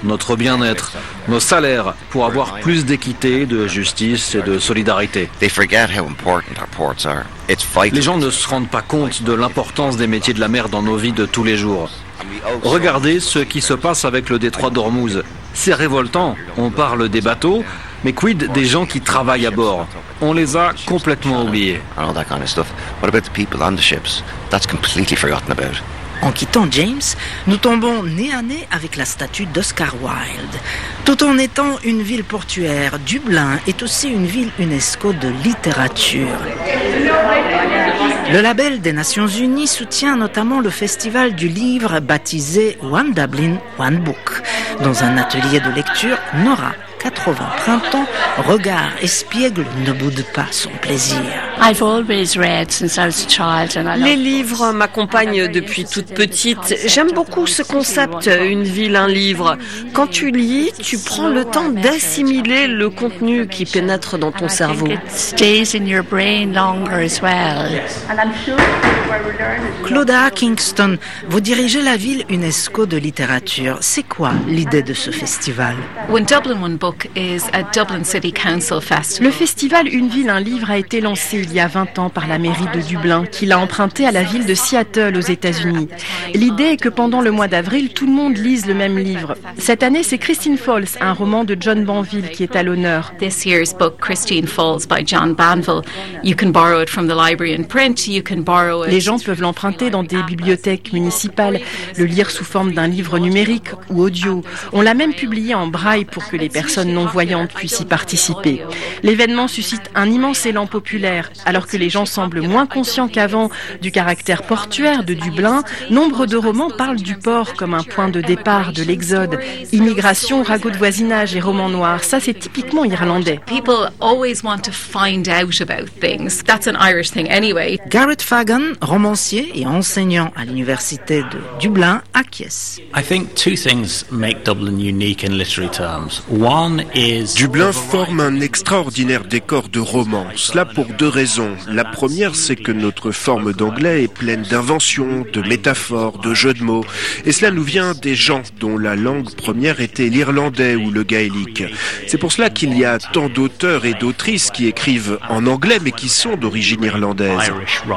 notre bien-être, nos salaires, pour avoir plus d'équité, de justice et de solidarité. Les gens ne se rendent pas compte de l'importance des métiers de la mer dans nos vies de tous les jours. Regardez ce qui se passe avec le détroit d'Ormuz. C'est révoltant, on parle des bateaux, mais quid des gens qui travaillent à bord? On les a complètement oubliés. En quittant James, nous tombons nez à nez avec la statue d'Oscar Wilde. Tout en étant une ville portuaire, Dublin est aussi une ville UNESCO de littérature. Le label des Nations Unies soutient notamment le festival du livre baptisé One Dublin, One Book. Dans un atelier de lecture, Nora, 80 printemps, regarde espiègle, ne boude pas son plaisir. Les livres m'accompagnent depuis toute petite. J'aime beaucoup ce concept, une ville, un livre. Quand tu lis, tu prends le temps d'assimiler le contenu qui pénètre dans ton cerveau. Claudia Kingston, vous dirigez la ville UNESCO de littérature. C'est quoi l'idée de ce festival? Le festival Une ville, un livre a été lancé il y a 20 ans par la mairie de Dublin, qui l'a emprunté à la ville de Seattle aux États-Unis. L'idée est que pendant le mois d'avril, tout le monde lise le même livre. Cette année, c'est Christine Falls, un roman de John Banville, qui est à l'honneur. This year's book, Christine Falls by John Banville, you can borrow it from the library in print, you can borrow it. Les gens peuvent l'emprunter dans des bibliothèques municipales, le lire sous forme d'un livre numérique ou audio. On l'a même publié en braille pour que les personnes non-voyantes puissent y participer. L'événement suscite un immense élan populaire. Alors que les gens semblent moins conscients qu'avant du caractère portuaire de Dublin, nombre de romans parlent du port comme un point de départ de l'exode. Immigration, ragots de voisinage et romans noirs, ça c'est typiquement irlandais. People always want to find out about things. That's an Irish thing anyway. Garrett Fagan, romancier et enseignant à l'université de Dublin, acquiesce. I think two things make Dublin unique in literary terms. One is Dublin forme un extraordinaire décor de romans. Cela pour deux raisons. La première, c'est que notre forme d'anglais est pleine d'inventions, de métaphores, de jeux de mots. Et cela nous vient des gens dont la langue première était l'irlandais ou le gaélique. C'est pour cela qu'il y a tant d'auteurs et d'autrices qui écrivent en anglais mais qui sont d'origine irlandaise.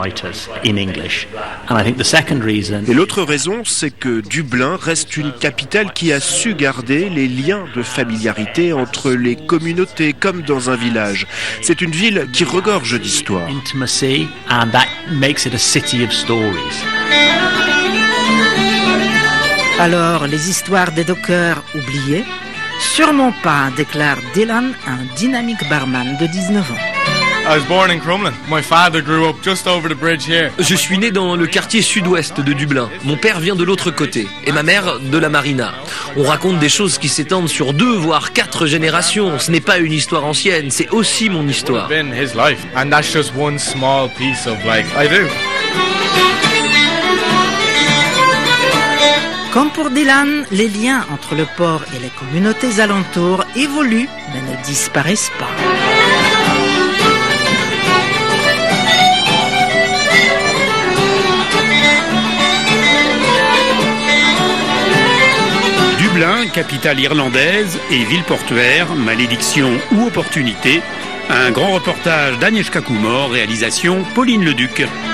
Et l'autre raison, c'est que Dublin reste une capitale qui a su garder les liens de familiarité entre les communautés comme dans un village. C'est une ville qui regorge d'histoire. and that makes it a city of stories. Alors, les histoires des dockers oubliées? Sûrement pas, déclare Dylan, un dynamique barman de 19 ans. Je suis né dans le quartier sud-ouest de Dublin. Mon père vient de l'autre côté et ma mère de la marina. On raconte des choses qui s'étendent sur 2 voire 4 générations. Ce n'est pas une histoire ancienne, c'est aussi mon histoire. Comme pour Dylan, les liens entre le port et les communautés alentours évoluent mais ne disparaissent pas. Dublin, capitale irlandaise et ville portuaire, malédiction ou opportunité. Un grand reportage d'Agnieszka Kumor, réalisation Pauline Leduc.